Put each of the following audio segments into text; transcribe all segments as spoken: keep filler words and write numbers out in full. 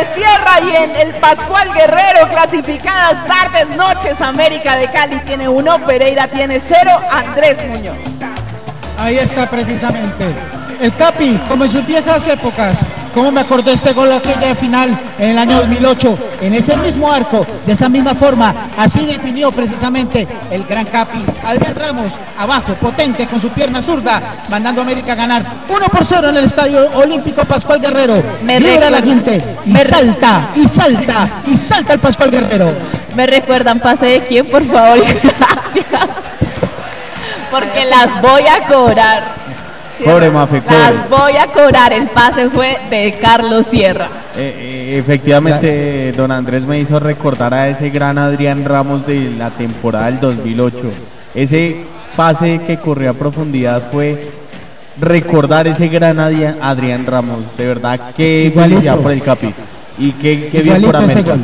Sierra y en el Pascual Guerrero, clasificadas tardes, noches, América de Cali tiene uno, Pereira tiene cero, Andrés Muñoz. Ahí está precisamente. El Capi, como en sus viejas épocas, como me acordé este gol aquella de final en el año dos mil ocho, en ese mismo arco, de esa misma forma, así definió precisamente el gran Capi. Adrián Ramos, abajo, potente con su pierna zurda, mandando a América a ganar uno por cero en el Estadio Olímpico Pascual Guerrero. Me Vibra la gente, y me salta, y salta, y salta el Pascual Guerrero. ¿Me recuerdan pase de quién, por favor? Gracias. Porque las voy a cobrar. Cobre, Mafe, cobre. Las voy a cobrar, el pase fue de Carlos Sierra. Eh, eh, efectivamente, Gracias. Don Andrés me hizo recordar a ese gran Adrián Ramos de la temporada del dos mil ocho. Ese pase que corrió a profundidad fue recordar ese gran Adrián, Adrián Ramos. De verdad, qué felicidad por el Capi. Y qué, qué bien por América.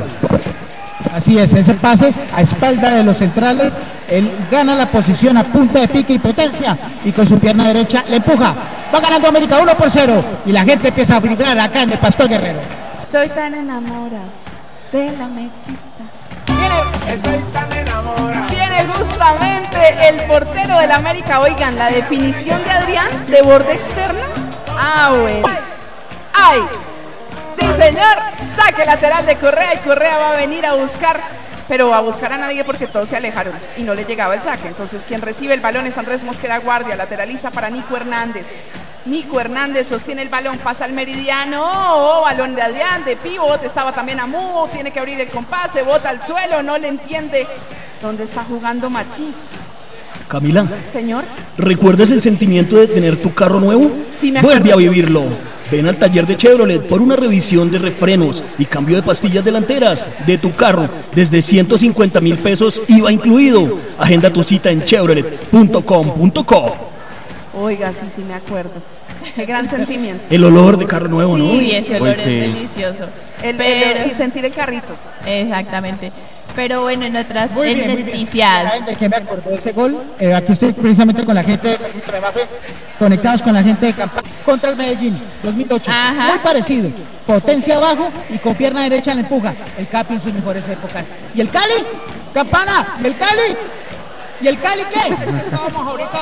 Así es, ese pase a espalda de los centrales, él gana la posición a punta de pique y potencia y con su pierna derecha le empuja. Va ganando América uno por cero y la gente empieza a vibrar acá en el Pascual Guerrero. Estoy tan enamorado de la mechita. Viene, Estoy tan enamorado. Viene justamente el portero del América. Oigan, la definición de Adrián de borde externo. Ah, bueno. ¡Ay! Sí, señor, saque lateral de Correa y Correa va a venir a buscar, pero a buscar a nadie porque todos se alejaron y no le llegaba el saque. Entonces quien recibe el balón es Andrés Mosquera Guardia, lateraliza para Nico Hernández. Nico Hernández sostiene el balón, pasa al meridiano, oh, balón de Adrián, de pívot, estaba también Amu, tiene que abrir el compás, se bota al suelo, no le entiende dónde está jugando Machís. Camila, señor, ¿recuerdas el sentimiento de tener tu carro nuevo? Sí, me acuerdo. Vuelve a vivirlo. Ven al taller de Chevrolet por una revisión de refrenos y cambio de pastillas delanteras de tu carro desde ciento cincuenta mil pesos I V A incluido. Agenda tu cita en chevrolet punto com punto co. Oiga, sí, sí me acuerdo. Qué gran sentimiento. El olor de carro nuevo, sí, ¿no? Sí, ese olor pues es sí. delicioso. El, Pero... el, y sentir el carrito. Exactamente. Pero bueno, en otras Muy bien, muy noticias. bien. ¿De qué me acordó ese gol? Eh, aquí estoy precisamente con la gente de Mafe, conectados con la gente de Campana contra el Medellín, dos mil ocho. Ajá. Muy parecido. Potencia abajo y con pierna derecha le empuja. El Capi en sus mejores épocas. ¿Y el Cali? Campana, ¿y el Cali? ¿Y el Cali qué? Estábamos ahorita.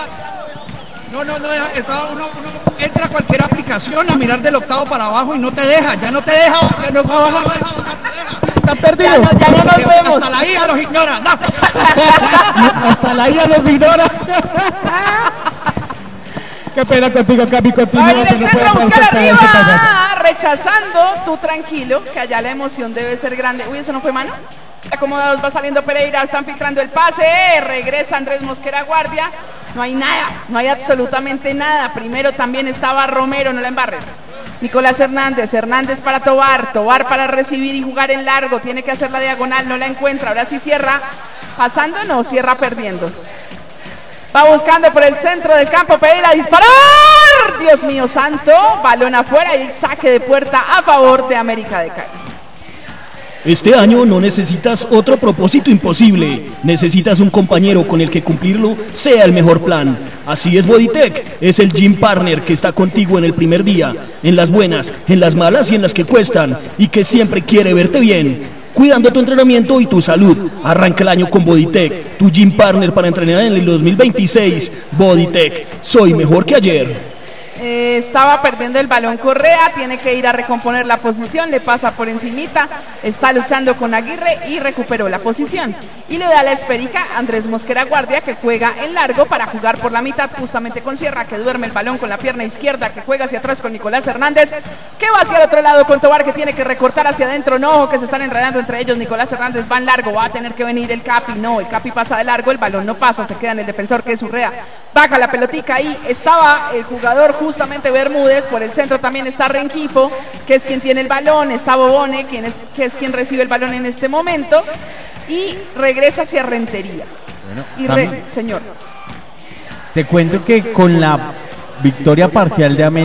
No, no, no, estaba uno, uno entra a cualquier aplicación a mirar del octavo para abajo y no te deja, ya no te deja, ya no, no, no, no, no te deja. Está perdido. Ya no, ya no nos vemos. Hasta la hija los ignora. No. Hasta la hija los ignora. Qué pena contigo, Capi, continúa. Va a venir el pero centro a puede buscar pasar, puede arriba, pasar. rechazando, tú tranquilo, que allá la emoción debe ser grande. Uy, ¿eso no fue mano? Acomodados, va saliendo Pereira, están filtrando el pase, regresa Andrés Mosquera Guardia, no hay nada, no hay absolutamente nada. Primero también estaba Romero, no la embarres. Nicolás Hernández, Hernández para Tobar, Tobar para recibir y jugar en largo, tiene que hacer la diagonal, no la encuentra, ahora sí cierra, pasando, no, cierra perdiendo. Va buscando por el centro del campo, Pereira, disparar, Dios mío santo, balón afuera y saque de puerta a favor de América de Cali. Este año no necesitas otro propósito imposible, necesitas un compañero con el que cumplirlo sea el mejor plan. Así es Bodytech, es el gym partner que está contigo en el primer día, en las buenas, en las malas y en las que cuestan, y que siempre quiere verte bien, cuidando tu entrenamiento y tu salud. Arranca el año con Bodytech, tu gym partner para entrenar en el dos mil veintiséis. Bodytech, soy mejor que ayer. Eh, estaba perdiendo el balón Correa, tiene que ir a recomponer la posición, le pasa por encimita, está luchando con Aguirre y recuperó la posición. Y le da la esférica a Andrés Mosquera Guardia, que juega en largo para jugar por la mitad justamente con Sierra, que duerme el balón con la pierna izquierda, que juega hacia atrás con Nicolás Hernández, que va hacia el otro lado con Tobar, que tiene que recortar hacia adentro, no, que se están enredando entre ellos. Nicolás Hernández va en largo, va a tener que venir el Capi, no, el Capi pasa de largo, el balón no pasa, se queda en el defensor que es Urrea, baja la pelotica ahí, estaba el jugador justamente Bermúdez, por el centro también está Rengifo, que es quien tiene el balón, está Bobone, quien es, que es quien recibe el balón en este momento, y regresa hacia Rentería. Bueno, y re, señor. Te cuento que con la victoria parcial de América